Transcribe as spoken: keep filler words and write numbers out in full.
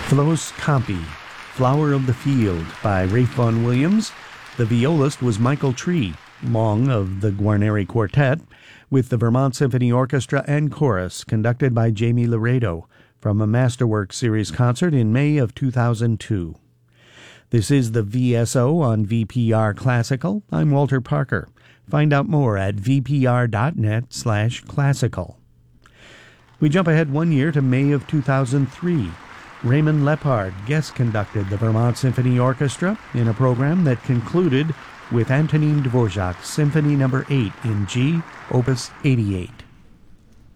Flos Campi, Flower of the Field by Ralph Vaughan Williams. The violist was Michael Tree, Long of the Guarneri Quartet, with the Vermont Symphony Orchestra and Chorus, conducted by Jamie Laredo, from a Masterworks Series concert in May of two thousand two. This is the V S O on V P R Classical. I'm Walter Parker. Find out more at vpr.net slash classical. We jump ahead one year to May of two thousand three. Raymond Lepard guest conducted the Vermont Symphony Orchestra in a program that concluded with Antonin Dvorak's Symphony Number eight in G, Opus eighty-eight.